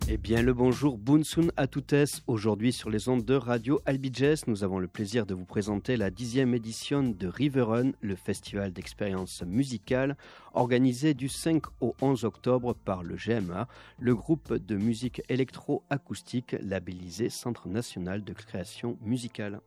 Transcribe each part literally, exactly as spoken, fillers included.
Eh bien, le bonjour, Bunsun à toutes. Aujourd'hui, sur les ondes de Radio Albi Jazz, nous avons le plaisir de vous présenter la dixième édition de Riverrun, le festival d'expériences musicales, organisé du cinq au onze octobre par le G M A, le groupe de musique électro-acoustique labellisé Centre national de création musicale.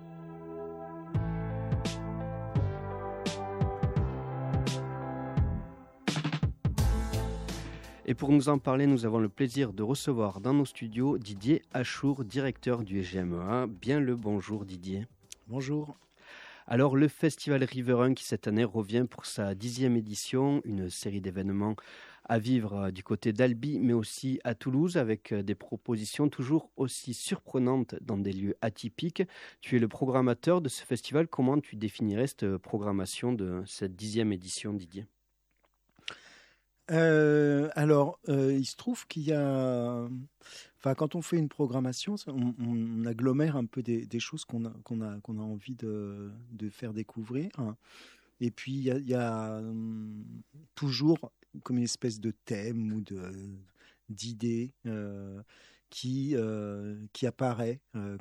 Et pour nous en parler, nous avons le plaisir de recevoir dans nos studios Didier Achour, directeur du G M A. Bien le bonjour Didier. Bonjour. Alors le festival Riverrun qui cette année revient pour sa dixième édition, une série d'événements à vivre du côté d'Albi mais aussi à Toulouse avec des propositions toujours aussi surprenantes dans des lieux atypiques. Tu es le programmateur de ce festival. Comment tu définirais cette programmation de cette dixième édition, Didier ? Euh, alors, euh, il se trouve qu'il y a... Enfin, quand on fait une programmation, on, on agglomère un peu des, des choses qu'on a, qu'on a, qu'on a envie de, de faire découvrir. Et puis, il y a, il y a hum, toujours comme une espèce de thème ou de, d'idée euh, qui, euh, qui apparaît euh,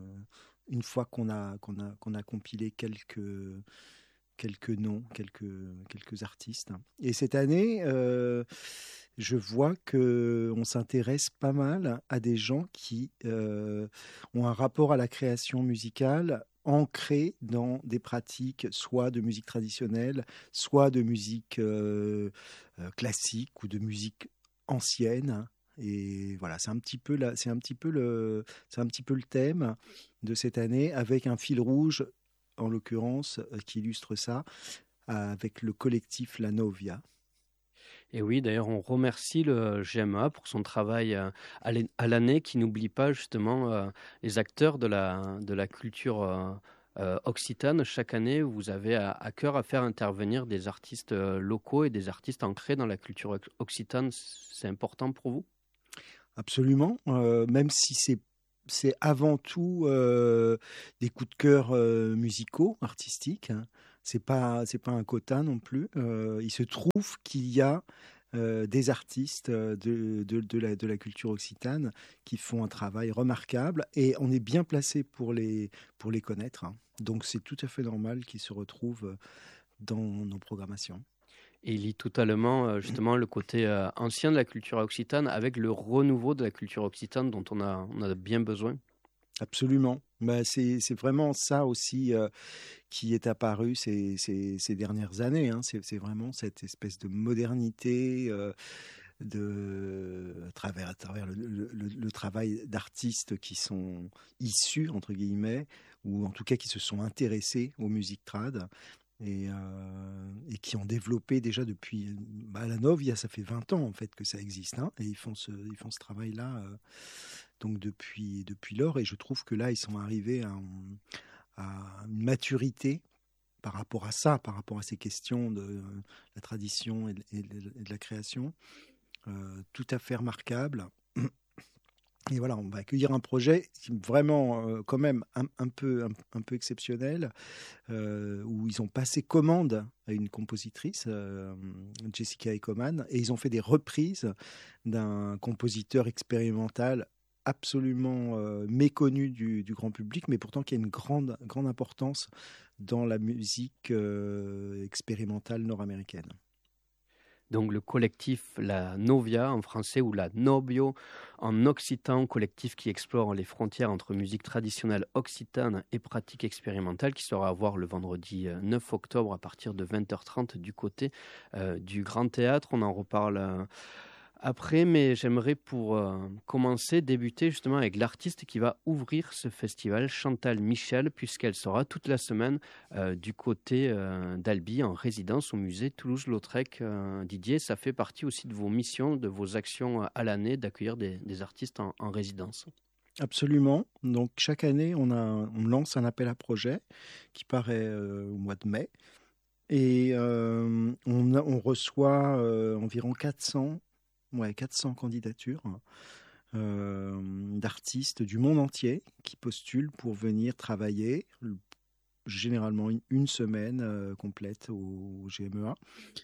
une fois qu'on a, qu'on a, qu'on a compilé quelques... quelques noms, quelques, quelques artistes. Et cette année, euh, je vois qu'on s'intéresse pas mal à des gens qui euh, ont un rapport à la création musicale ancré dans des pratiques soit de musique traditionnelle, soit de musique euh, euh, classique ou de musique ancienne. Et voilà, c'est un petit peu la, c'est un petit peu le, c'est un petit peu le thème de cette année, avec un fil rouge en l'occurrence, qui illustre ça, avec le collectif La Novia. Et oui, d'ailleurs, on remercie le G M A pour son travail à l'année qui n'oublie pas justement les acteurs de la, de la culture euh, occitane. Chaque année, vous avez à, à cœur à faire intervenir des artistes locaux et des artistes ancrés dans la culture occitane. C'est important pour vous ? Absolument, euh, même si c'est c'est avant tout euh, des coups de cœur euh, musicaux, artistiques. Hein. C'est pas c'est pas un quota non plus. Euh, il se trouve qu'il y a euh, des artistes de, de, de, la, de la culture occitane qui font un travail remarquable et on est bien placé pour les, pour les connaître. Hein. Donc c'est tout à fait normal qu'ils se retrouvent dans nos programmations. Et il lie totalement justement le côté euh, ancien de la culture occitane avec le renouveau de la culture occitane dont on a, on a bien besoin. Absolument. Bah, c'est, c'est vraiment ça aussi euh, qui est apparu ces, ces, ces dernières années. Hein. C'est, c'est vraiment cette espèce de modernité euh, de, à travers, à travers le, le, le, le travail d'artistes qui sont issus, entre guillemets, ou en tout cas qui se sont intéressés aux musiques trad. Et, euh, et qui ont développé déjà depuis... Bah, la Novia, ça fait vingt ans en fait que ça existe. Hein, et ils font ce, ils font ce travail-là euh, donc depuis, depuis lors. Et je trouve que là, ils sont arrivés à, à une maturité par rapport à ça, par rapport à ces questions de euh, la tradition et de, et de, et de la création, euh, tout à fait remarquable. Et voilà, on va accueillir un projet vraiment euh, quand même un, un, peu, un, un peu exceptionnel, euh, où ils ont passé commande à une compositrice, euh, Jessica Ekoman, et ils ont fait des reprises d'un compositeur expérimental absolument euh, méconnu du, du grand public, mais pourtant qui a une grande, grande importance dans la musique euh, expérimentale nord-américaine. Donc le collectif La Novia en français ou La Nobio en occitan, collectif qui explore les frontières entre musique traditionnelle occitane et pratique expérimentale, qui sera à voir le vendredi neuf octobre à partir de vingt heures trente du côté euh, du Grand Théâtre. On en reparle euh, après, mais j'aimerais pour euh, commencer, débuter justement avec l'artiste qui va ouvrir ce festival, Chantal Michel, puisqu'elle sera toute la semaine euh, du côté euh, d'Albi en résidence au musée Toulouse-Lautrec. Euh, Didier, ça fait partie aussi de vos missions, de vos actions à l'année, d'accueillir des, des artistes en, en résidence. Absolument. Donc chaque année, on, a, on lance un appel à projet qui paraît euh, au mois de mai. Et euh, on, a, on reçoit euh, environ quatre cents, ouais, quatre cents candidatures euh, d'artistes du monde entier qui postulent pour venir travailler, généralement une, une semaine euh, complète au, au G M E A.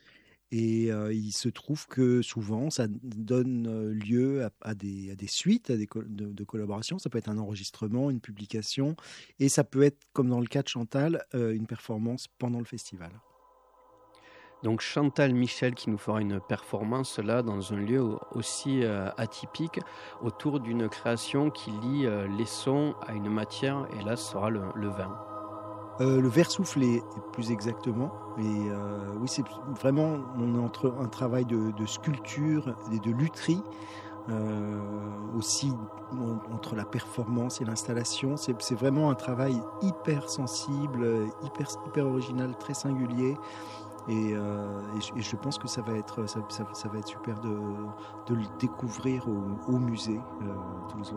Et euh, il se trouve que souvent, ça donne euh, lieu à, à, des, à des suites à des co- de, de collaborations. Ça peut être un enregistrement, une publication, et ça peut être, comme dans le cas de Chantal, euh, une performance pendant le festival. Donc Chantal Michel qui nous fera une performance là dans un lieu aussi euh, atypique autour d'une création qui lie euh, les sons à une matière, et là ce sera le, le vin. Euh, le verre soufflé, plus exactement. Et euh, oui, c'est vraiment on est entre un travail de, de sculpture et de lutherie. Euh, aussi on- entre la performance et l'installation, c'est, c'est vraiment un travail hyper sensible, hyper, hyper original, très singulier. Et, euh, et, je, et je pense que ça va être, ça, ça, ça va être super de, de le découvrir au, au musée euh, toulousain.